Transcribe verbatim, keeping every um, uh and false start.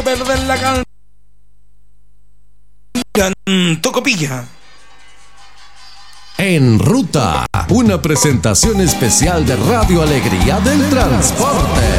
perder la canción Tocopilla. En Ruta, una presentación especial de Radio Alegría del Transporte.